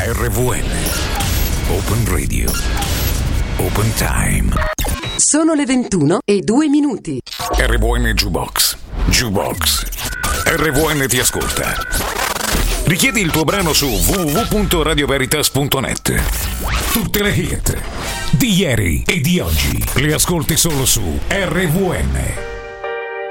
RVN. Open Radio. Open Time. Sono le 21:02. RVN Jukebox. Jukebox. RVN ti ascolta. Richiedi il tuo brano su www.radioveritas.net. Tutte le hit di ieri e di oggi le ascolti solo su RVN.